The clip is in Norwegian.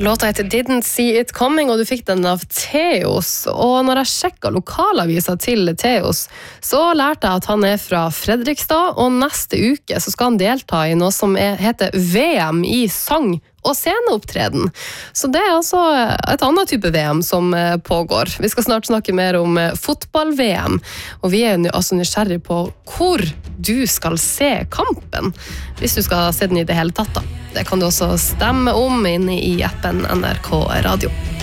Låta heter Didn't See It Coming, og du fikk den av Theos. Og når jeg sjekket lokalavisa til Theos, så lærte jeg at han fra Fredrikstad, og neste uke så skal han delta i noe som heter VM i sang og sceneopptreden. Så det altså et annet type VM som pågår. Vi skal snart snakke mer om fotball-VM, og vi altså nysgjerrig på hvor du skal se kampen, hvis du skal se den i det hele tatt da. Det kan du også stemme om inne i appen NRK Radio.